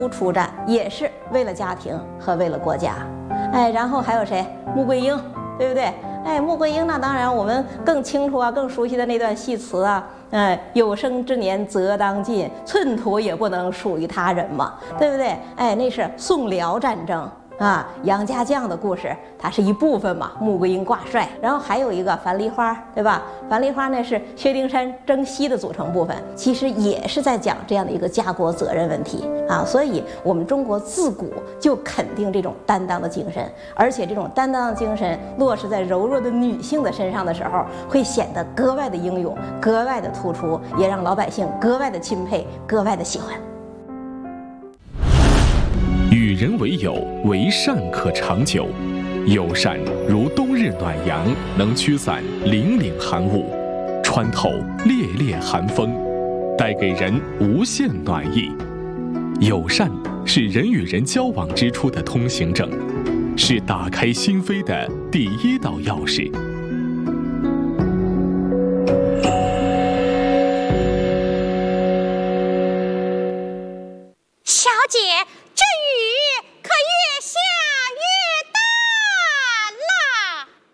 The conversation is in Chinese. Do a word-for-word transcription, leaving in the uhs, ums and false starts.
出战也是为了家庭和为了国家。哎，然后还有谁？穆桂英，对不对？哎，穆桂英那当然我们更清楚啊，更熟悉的那段戏词啊，嗯，有生之年则当尽，寸土也不能属于他人嘛，对不对？哎，那是宋辽战争啊，杨家将的故事，它是一部分嘛。穆桂英挂帅，然后还有一个樊梨花，对吧？樊梨花呢是薛丁山征西的组成部分，其实也是在讲这样的一个家国责任问题啊。所以我们中国自古就肯定这种担当的精神，而且这种担当的精神落实在柔弱的女性的身上的时候，会显得格外的英勇，格外的突出，也让老百姓格外的钦佩，格外的喜欢。 与人为友，为善可长久。友善如冬日暖阳，能驱散凛凛寒雾，穿透烈烈寒风，带给人无限暖意。友善是人与人交往之初的通行证，是打开心扉的第一道钥匙。 小姐，这雨可越下